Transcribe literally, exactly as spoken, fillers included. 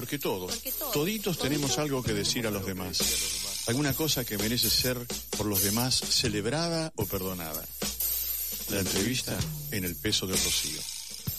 Porque todos, Porque todos, toditos tenemos algo que decir a los demás. Alguna cosa que merece ser por los demás celebrada o perdonada. La entrevista en El Peso de Rocío.